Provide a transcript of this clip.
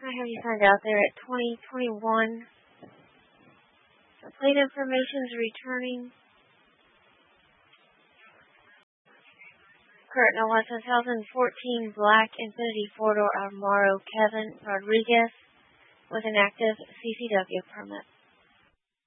I have you signed out there at 2021. The plate information's returning. Curtain 2014 Black Infiniti 4-door Almaro Kevin Rodriguez with an active CCW permit.